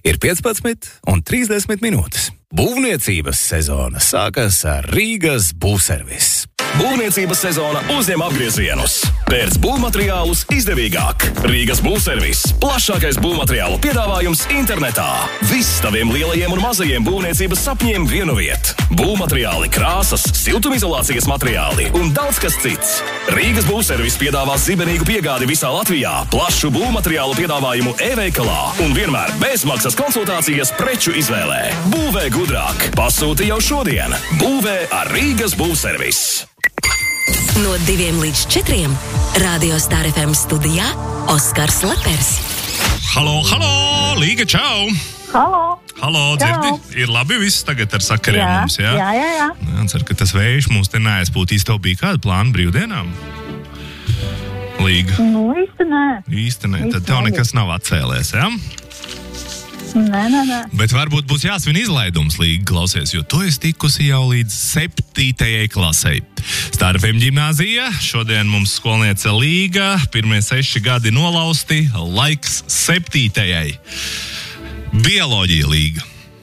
Ir 15:30 minūtes. Būvniecības sezona sākas ar Rīgas būvservis. Būvniecības sezona uzņem apgriezienus. Pērc būvmateriālus izdevīgāk. Rīgas būvservis. Plašākais būvmateriālu piedāvājums internetā. Viss taviem lielajiem un mazajiem būvniecības sapņiem vienu viet. Būvmateriāli, krāsas, siltumizolācijas materiāli un daudz kas cits. Rīgas būvservis piedāvā zibenīgu piegādi visā Latvijā, plašu būvmateriālu piedāvājumu e-veikalā un vienmēr bezmaksas konsultācijas preču izvēlē. Būvē gudrāk. Pasūti jau šodien. Būvē ar Rīgas būvservis. No 2 līdz 4 Radio Star FM studijā Oskars Lepers. Halo, Līga, čau! Halo, dzirdi? Ir labi viss tagad ar sakariem mums, jā? Jā. Ceru, ka tas vējš mūs te neaizpūtīs. Tev bija kāda plāna brīvdienām? Līga. Īsti nē. Tad tev nekas nav atcēlies, jā? Nē. Bet varbūt būs jāsvin izlaidums, Līga, klausies, jo tu esi tikusi jau līdz 7. klasei. Star FM ģimnāzija, šodien mums skolniece Līga, pirmie 6 gadi nolausti, laiks 7. Bioloģija, Līga.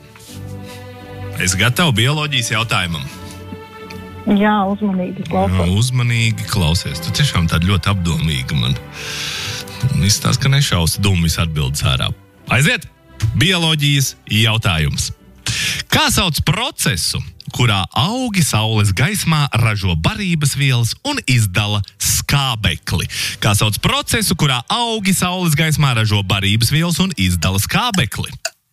Es gatavu bioloģijas jautājumam. Jā, uzmanīgi klausos. Uzmanīgi klausies. Tu tiešām tāda ļoti apdomīga man. Izstāst, ka nešausi dumjas atbildes ārā. Aiziet! Bioloģijas jautājums. Kā sauc procesu, kurā augi saules gaismā ražo barības vielas un izdala skābekli? Kā sauc procesu, kurā augi saules gaismā ražo barības vielas un izdala skābekli?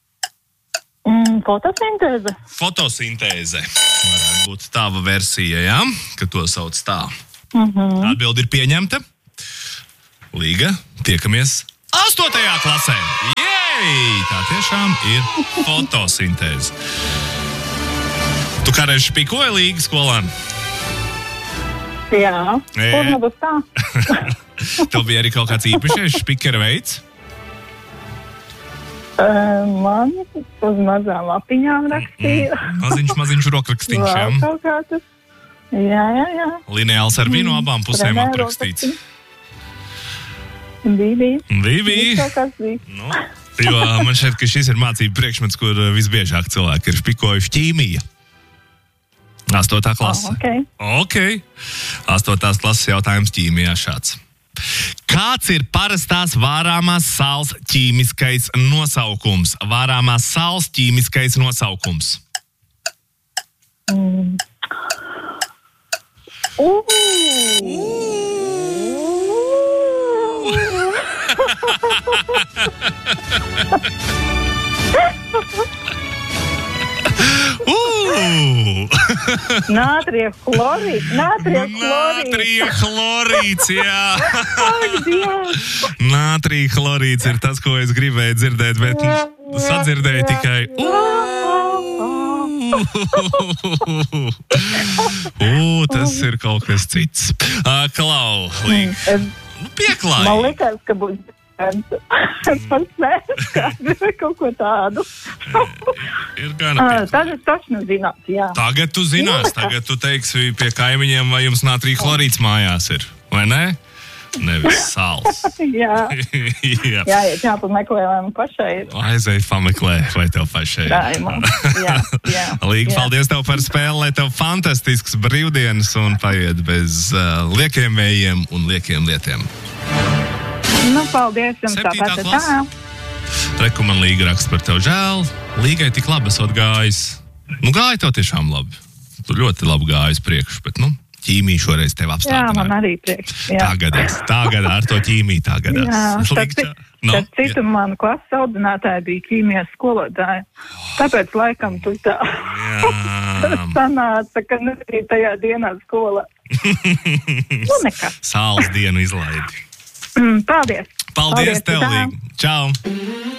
Fotosintēze. Fotosintēze. Varētu būt tava versija, jā? Ka to sauc tā. Atbildi ir pieņemta. Līga, tiekamies 8. klasē. Tā tiešām ir fotosintēze. Tu kādreiz špikoji, Līga, skolā? Jā, kur nebūs tā? Tev bija arī kaut kāds īpašais špikera veids? Man uz mazām lapiņām rakstīja. Maziņš rokrakstīns, jā? Kaut kā tas. Jā. Lineāls ar vienu abām pusēm aprakstīts. Bija. Kaut kas bija. Nu, jo man šķiet, ka šis ir mācību priekšmets, kur visbiežāk cilvēki ir špikojuši ķīmija. 8. klase. Ok. 8. klases jautājums ķīmijā šāds. Kāds ir parastās vārāmās sāls ķīmiskais nosaukums? Vārāmās sāls ķīmiskais nosaukums. Nātrija chlorīds. Nātrija chlorīds, jā. Nātrija chlorīds ir tas, ko es gribēju dzirdēt, bet sadzirdēju tikai tas ir kaut kas cits. Klau, Līga. Pieklāji. Man likās, ka būs es par smēru kaut ko tādu. Ir gana pieklāji. Tagad taču zināt, jā. Tagad tu zinās, tagad tu teiksi pie kaimiņiem, vai jums nātrija chlorīds mājās ir, vai ne? Nevis sāls. Jā, pameklē, vai man pašai ir. Aizej pameklē, vai tev pašai ir. Jā. Līga, paldies tev par spēli, lai tev fantastisks brīvdienas un paiet bez liekiem vējiem un liekiem lietiem. Paldies jums 7. tāpat. klase. Reku man Līga raksta par tev žēl. Līgai tik labi esot gājis. Gāja tev tiešām labi. Tu ļoti labi gājis priekš, bet ķīmija šoreiz tev apstādināja. Jā, man arī priekš. Tagad ar to ķīmiju tagad. Citu manu klases audzinātāja bija ķīmijas skolotāja. Tāpēc laikam tu tā sanāca, ka nebija tajā dienā skolā. Nekas. Sāls dienu izlaidi. Paldies. Paldies tev, Līga. Čau.